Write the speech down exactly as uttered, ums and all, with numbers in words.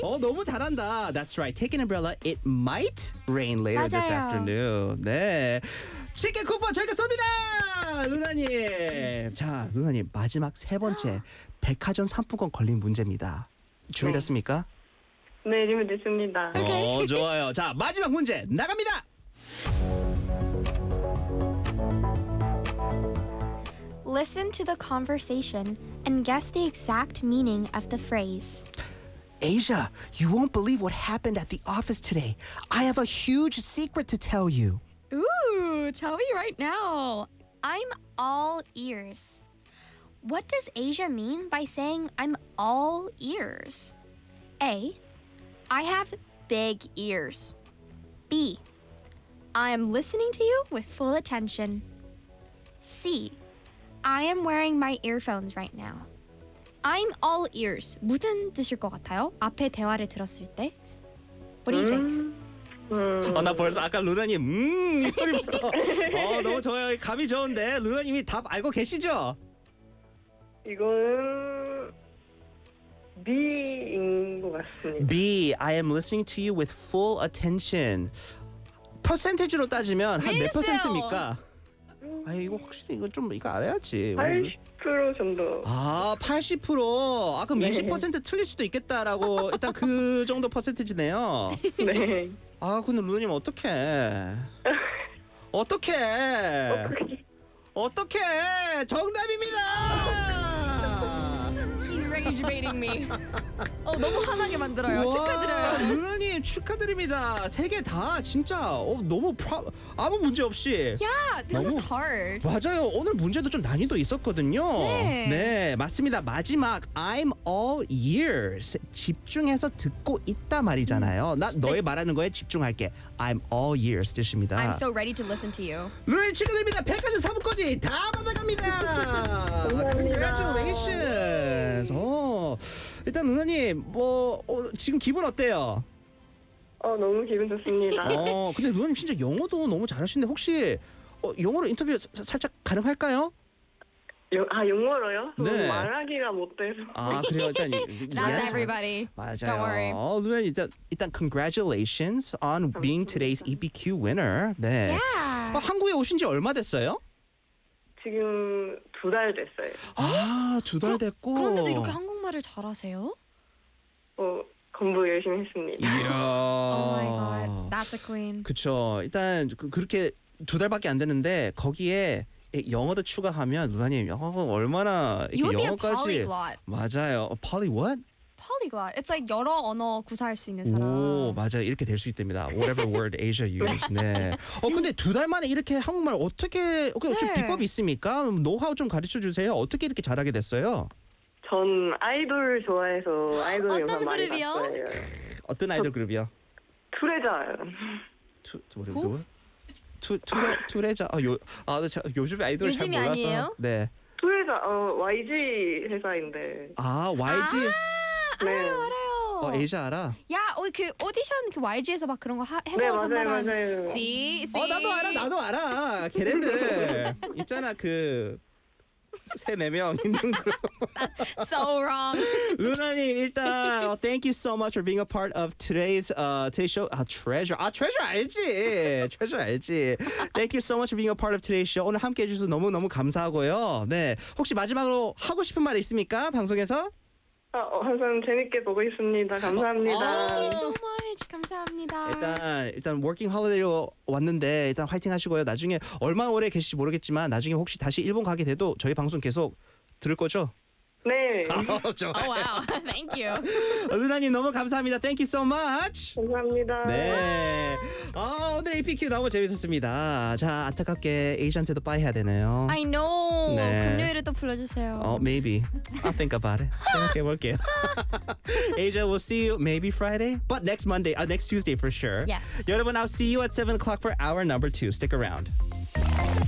어, 너무 잘한다. That's right. Take an umbrella. It might rain later this 맞아요. afternoon. 네. 치킨 쿠폰 저희가 쏩니다. 루나님. 자, 루나님 마지막 세 번째 백화점 상품권 걸린 문제입니다. 준비됐습니까? 네, 준비됐습니다. 어, 좋아요. 자, 마지막 문제 나갑니다. Listen to the conversation and guess the exact meaning of the phrase. Asia, you won't believe what happened at the office today. I have a huge secret to tell you. Ooh, tell me right now. I'm all ears. What does Asia mean by saying I'm all ears? A. I have big ears. B. I am listening to you with full attention. C. I am wearing my earphones right now. I'm all ears. 무슨 뜻일 것 같아요? 앞에 대화를 들었을 때. What do you think? 음, 음, 어, 나 벌써 아까 루나님 음, 이 소리부터 어, 너무 좋아요. 감이 좋은데 루나님이 답 알고 계시죠? 이거는 B인 것 같습니다. B. I am listening to you with full attention. 퍼센티지로 따지면 한 몇 밀수! 퍼센트입니까? 아 이거 확실히 이거 좀 이거 알아야지. 팔십 퍼센트 정도. 아 팔십 퍼센트. 아 그럼 네. 이십 퍼센트 틀릴 수도 있겠다라고 일단 그 정도 퍼센티지네요. 네. 아 근데 루나님 어떡해? 어떡해? 어떡해? 정답입니다. He's rage baiting me. 어, 너무 화나게 만들어요. 와, 축하드려요. 루나님 축하드립니다. 세 개 다 진짜 어, 너무 프라, 아무 문제 없이. Yeah, this was 너무- hard. 맞아요. 오늘 문제도 좀 난이도 있었거든요. 네. 네, 맞습니다. 마지막 I'm all ears. 집중해서 듣고 있다 말이잖아요. 나 너의 말하는 거에 집중할게. I'm all ears 뜻입니다. I'm so ready to listen to you. 루나님 축하드립니다. 백화점 사무권이 다 받아갑니다. Congratulations. 어, 일단 루나님 뭐 어, 지금 기분 어때요? 어, 너무 기분 좋습니다. 어, 근데 루나님 진짜 영어도 너무 잘하시는데 혹시 어, 영어로 인터뷰 사, 살짝 가능할까요? 영, 아, 영어로요? 네. 네. 말하기가 못돼서. 아 그래요. 일단 이- 이- Not 이해는 잘- everybody. 맞아요. Don't worry. 어, 루나님 일단 일단 congratulations on being today's E B Q winner. 네. Yeah. 어, 한국에 오신 지 얼마 됐어요? 지금 두 달 됐어요. 아, 두 달 됐고. 그런데도 이렇게 한국말을 잘하세요? 어, 공부 열심히 했습니다. 이야. Oh my god, that's a queen. 그쵸. 일단 그, 그렇게 두 달밖에 안 됐는데 거기에 이 영어도 추가하면 루나님 어, 얼마나 You 이렇게 would be a 영어까지 polyglot. 맞아요. 어, poly what? Polyglot. It's like 여러 언어 구사할 수 있는 사람. 오 맞아요. 이렇게 될 수 있답니다. Whatever word Asia use. 네. 어 근데 두 달 만에 이렇게 한국말 어떻게 어, 좀 네. 비법이 있습니까? 노하우 좀 가르쳐 주세요. 어떻게 이렇게 잘하게 됐어요? 전 아이돌 좋아해서 아이돌 어떤 영상 많이 그룹이요? 봤어요. 어떤 아이돌 그룹이요? 투레자요. 투 뭐래 누구? 투 투레 투레자 아요아 요즘 아이돌 잘 요즘이 몰라서. 아니에요? 네. 투레자 어 와이지 회사인데. 아 와이지 네. 알아요, 알아요. 어 에이자 알아? 야, 어, 그 오디션 그 와이지에서 막 그런 거 하, 해서 네, 맞아요, 선발한. 맞아요. See, see. 어 나도 알아 나도 알아 걔네들 있잖아 그 세 네 명 있는 그룹. So wrong. 루나님 일단 uh, thank you so much for being a part of today's uh today's show. 아 treasure 아 treasure 알지 treasure 알지. Thank you so much for being a part of today's show. 오늘 함께 해주셔서 너무 너무 감사하고요. 네 혹시 마지막으로 하고 싶은 말 있습니까 방송에서? 아, 어, 항상 재밌게 보고 있습니다. 감사합니다. Thank you so much. 감사합니다. 일단 일단 워킹 홀리데이로 왔는데 일단 화이팅 하시고요. 나중에 얼마 오래 계실지 모르겠지만 나중에 혹시 다시 일본 가게 돼도 저희 방송 계속 들을 거죠? 네. 어, 좋아요. Oh wow. Thank you. 루나님 너무 감사합니다. Thank you so much. 감사합니다. 네. 아, 오늘 에이피큐 너무 재밌었습니다. 자, 안타깝게 에이지한테도 빠이 해야 되네요. I know. 네. 금요일에 또 불러주세요. 어, maybe. I'll think about it. 생각해 볼게요. Asia, we'll see you maybe Friday, but next Monday, uh, next Tuesday for sure. Yes. 여러분, I'll see you at seven o'clock for hour number two. Stick around.